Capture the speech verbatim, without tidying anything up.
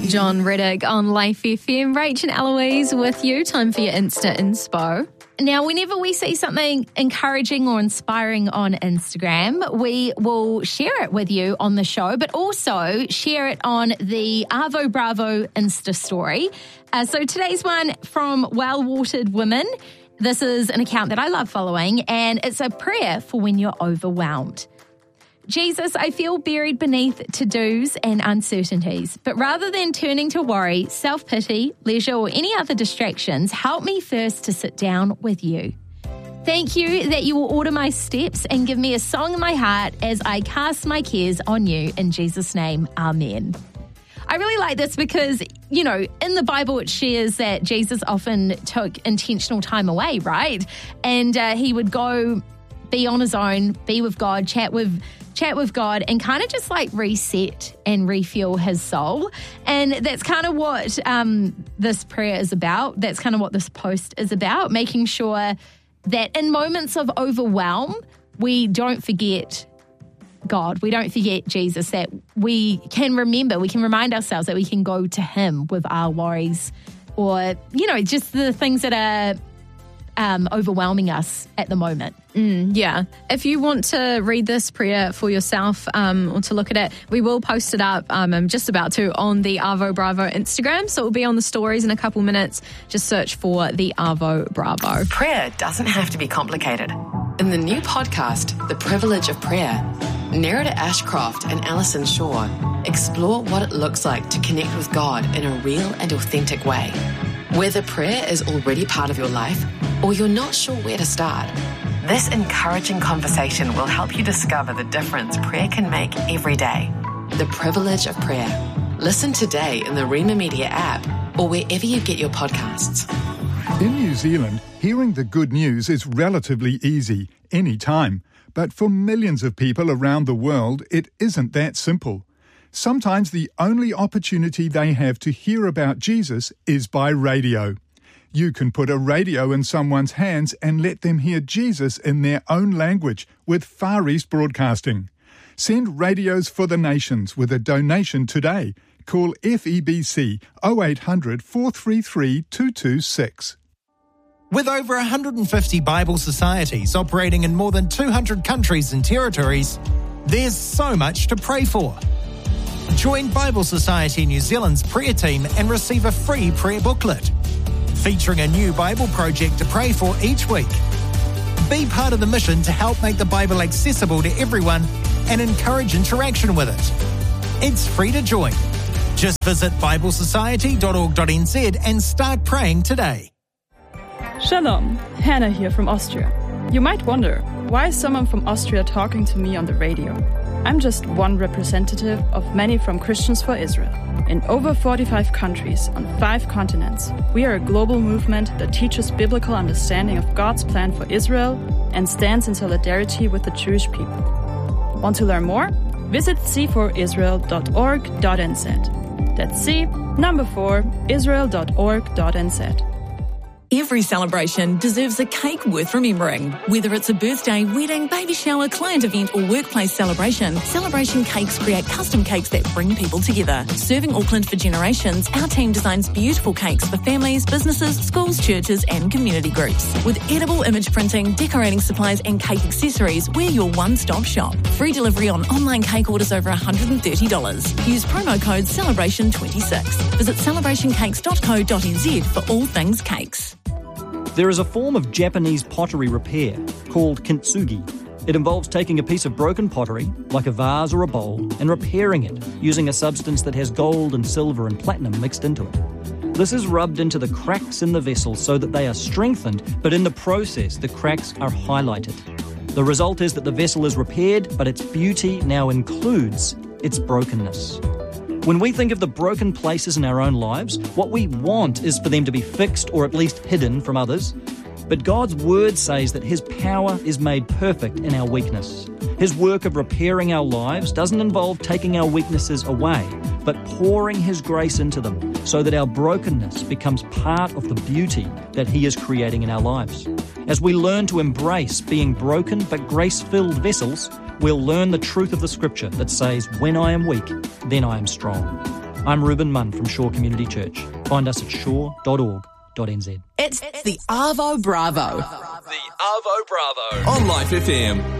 John Reddick on Life F M. Rach and Eloise with you. Time for your Insta Inspo. Now, whenever we see something encouraging or inspiring on Instagram, we will share it with you on the show, but also share it on the Arvo Bravo Insta story. Uh, so today's one from Well Watered Women. This is an account that I love following, and it's a prayer for when you're overwhelmed. Jesus, I feel buried beneath to-dos and uncertainties, but rather than turning to worry, self-pity, leisure, or any other distractions, help me first to sit down with you. Thank you that you will order my steps and give me a song in my heart as I cast my cares on you. In Jesus' name, amen. I really like this because, you know, in the Bible it shares that Jesus often took intentional time away, right? And uh, he would go be on his own, be with God, chat with chat with God, and kind of just like reset and refuel his soul. And that's kind of what um, this prayer is about. That's kind of what this post is about, making sure that in moments of overwhelm, we don't forget God. We don't forget Jesus, that we can remember, we can remind ourselves that we can go to him with our worries or, you know, just the things that are um, overwhelming us at the moment. Mm, yeah. If you want to read this prayer for yourself um, or to look at it, we will post it up. Um, I'm just about to on the Arvo Bravo Instagram, so it will be on the stories in a couple minutes. Just search for the Arvo Bravo. Prayer doesn't have to be complicated. In the new podcast, The Privilege of Prayer, Nerida Ashcroft and Alison Shaw explore what it looks like to connect with God in a real and authentic way. Whether prayer is already part of your life or you're not sure where to start, this encouraging conversation will help you discover the difference prayer can make every day. The Privilege of Prayer. Listen today in the Rema Media app or wherever you get your podcasts. In New Zealand, hearing the good news is relatively easy, anytime. But for millions of people around the world, it isn't that simple. Sometimes the only opportunity they have to hear about Jesus is by radio. You can put a radio in someone's hands and let them hear Jesus in their own language with Far East Broadcasting. Send Radios for the Nations with a donation today. Call F E B C oh eight hundred, four three three, two two six. With over one hundred fifty Bible societies operating in more than two hundred countries and territories, there's so much to pray for. Join Bible Society New Zealand's prayer team and receive a free prayer booklet, featuring a new Bible project to pray for each week. Be part of the mission to help make the Bible accessible to everyone and encourage interaction with it. It's free to join. Just visit bible society dot org dot n z and start praying today. Shalom, Hannah here from Austria. You might wonder, why is someone from Austria talking to me on the radio? I'm just one representative of many from Christians for Israel. In over forty-five countries on five continents, we are a global movement that teaches biblical understanding of God's plan for Israel and stands in solidarity with the Jewish people. Want to learn more? Visit c four israel dot org dot n z. That's C, number four, israel dot org dot n z. Every celebration deserves a cake worth remembering. Whether it's a birthday, wedding, baby shower, client event or workplace celebration, Celebration Cakes create custom cakes that bring people together. Serving Auckland for generations, our team designs beautiful cakes for families, businesses, schools, churches and community groups. With edible image printing, decorating supplies and cake accessories, we're your one-stop shop. Free delivery on online cake orders over one hundred thirty dollars. Use promo code celebration twenty-six. Visit celebration cakes dot co dot n z for all things cakes. There is a form of Japanese pottery repair called kintsugi. It involves taking a piece of broken pottery, like a vase or a bowl, and repairing it using a substance that has gold and silver and platinum mixed into it. This is rubbed into the cracks in the vessel so that they are strengthened, but in the process the cracks are highlighted. The result is that the vessel is repaired, but its beauty now includes its brokenness. When we think of the broken places in our own lives, what we want is for them to be fixed or at least hidden from others. But God's word says that his power is made perfect in our weakness. His work of repairing our lives doesn't involve taking our weaknesses away, but pouring his grace into them so that our brokenness becomes part of the beauty that he is creating in our lives. As we learn to embrace being broken but grace-filled vessels, we'll learn the truth of the scripture that says, when I am weak, then I am strong. I'm Ruben Munn from Shore Community Church. Find us at shore dot org dot n z. It's the Arvo Bravo. The Arvo Bravo on Life F M.